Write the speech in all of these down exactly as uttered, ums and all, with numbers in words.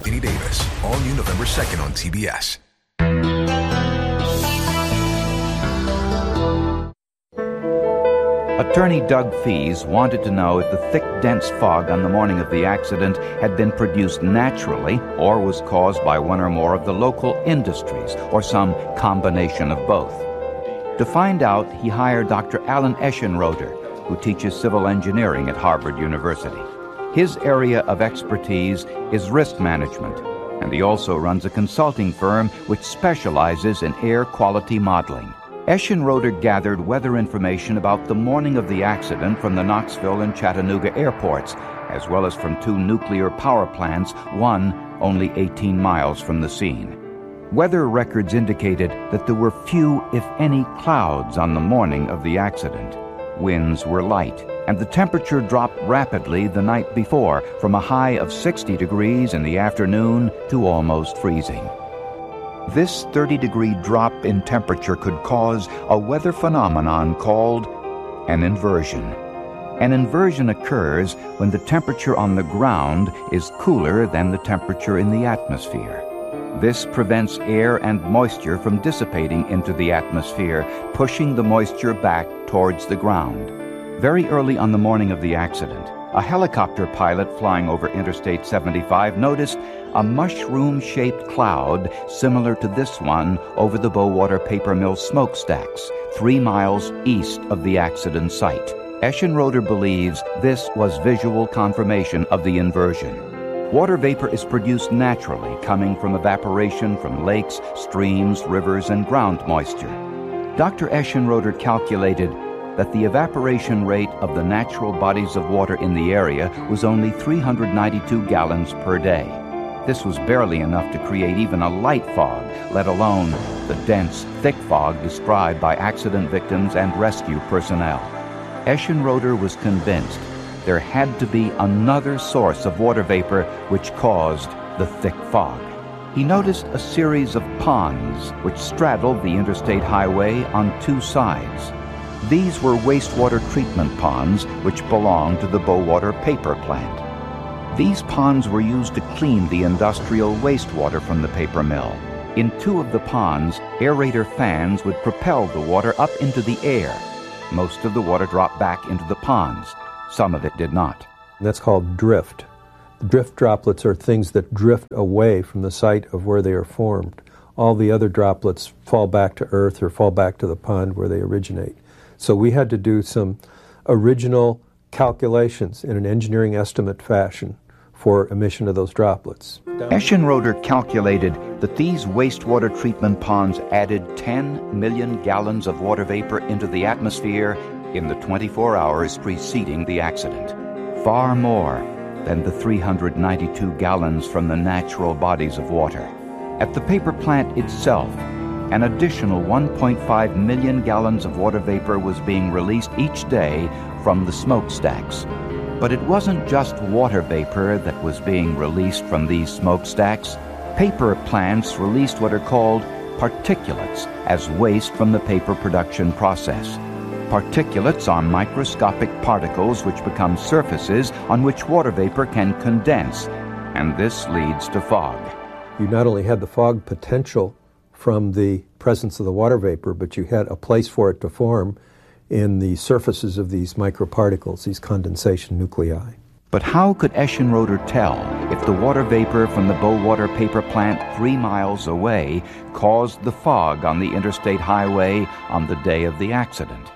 Anthony Davis, all new November second on T B S. Attorney Doug Fees wanted to know if the thick, dense fog on the morning of the accident had been produced naturally or was caused by one or more of the local industries or some combination of both. To find out, he hired Doctor Alan Eschenroder, who teaches civil engineering at Harvard University. His area of expertise is risk management, and he also runs a consulting firm which specializes in air quality modeling. Eschenroder gathered weather information about the morning of the accident from the Knoxville and Chattanooga airports, as well as from two nuclear power plants, one only eighteen miles from the scene. Weather records indicated that there were few, if any, clouds on the morning of the accident. Winds were light, and the temperature dropped rapidly the night before, from a high of sixty degrees in the afternoon to almost freezing. This thirty-degree drop in temperature could cause a weather phenomenon called an inversion. An inversion occurs when the temperature on the ground is cooler than the temperature in the atmosphere. This prevents air and moisture from dissipating into the atmosphere, pushing the moisture back towards the ground. Very early on the morning of the accident, a helicopter pilot flying over Interstate seventy-five noticed a mushroom-shaped cloud similar to this one over the Bowater paper mill smokestacks, three miles east of the accident site. Eschenroder believes this was visual confirmation of the inversion. Water vapor is produced naturally, coming from evaporation from lakes, streams, rivers, and ground moisture. Doctor Eschenroder calculated that the evaporation rate of the natural bodies of water in the area was only three hundred ninety-two gallons per day. This was barely enough to create even a light fog, let alone the dense, thick fog described by accident victims and rescue personnel. Eschenroder was convinced there had to be another source of water vapor which caused the thick fog. He noticed a series of ponds which straddled the interstate highway on two sides. These were wastewater treatment ponds which belonged to the Bowater paper plant. These ponds were used to clean the industrial wastewater from the paper mill. In two of the ponds, aerator fans would propel the water up into the air. Most of the water dropped back into the ponds. Some of it did not. That's called drift. Drift droplets are things that drift away from the site of where they are formed. All the other droplets fall back to earth or fall back to the pond where they originate. So we had to do some original calculations in an engineering estimate fashion for emission of those droplets. Eschenroder calculated that these wastewater treatment ponds added ten million gallons of water vapor into the atmosphere in the twenty-four hours preceding the accident, far more than the three hundred ninety-two gallons from the natural bodies of water. At the paper plant itself, an additional one point five million gallons of water vapor was being released each day from the smokestacks. But it wasn't just water vapor that was being released from these smokestacks. Paper plants released what are called particulates as waste from the paper production process. Particulates are microscopic particles which become surfaces on which water vapor can condense, and this leads to fog. You not only had the fog potential from the presence of the water vapor, but you had a place for it to form in the surfaces of these microparticles, these condensation nuclei. But how could Eschenroder tell if the water vapor from the Bowater paper plant three miles away caused the fog on the interstate highway on the day of the accident?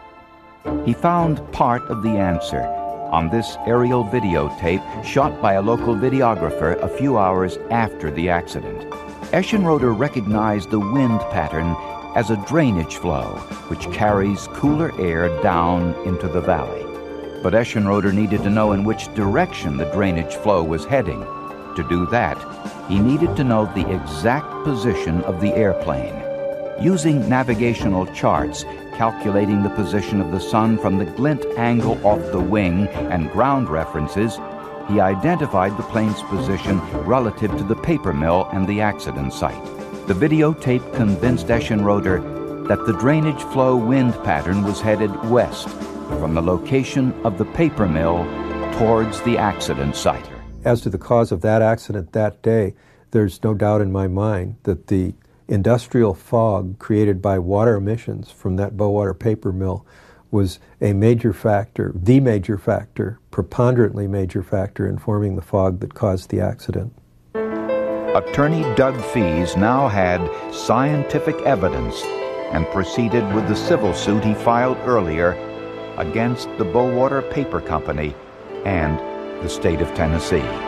He found part of the answer on this aerial videotape shot by a local videographer a few hours after the accident. Eschenroder recognized the wind pattern as a drainage flow which carries cooler air down into the valley. But Eschenroder needed to know in which direction the drainage flow was heading. To do that, he needed to know the exact position of the airplane. Using navigational charts, calculating the position of the sun from the glint angle off the wing and ground references, he identified the plane's position relative to the paper mill and the accident site. The videotape convinced Eschenroder that the drainage flow wind pattern was headed west from the location of the paper mill towards the accident site. As to the cause of that accident that day, there's no doubt in my mind that the industrial fog created by water emissions from that Bowater paper mill was a major factor, the major factor, preponderantly major factor in forming the fog that caused the accident. Attorney Doug Fees now had scientific evidence and proceeded with the civil suit he filed earlier against the Bowater Paper Company and the state of Tennessee.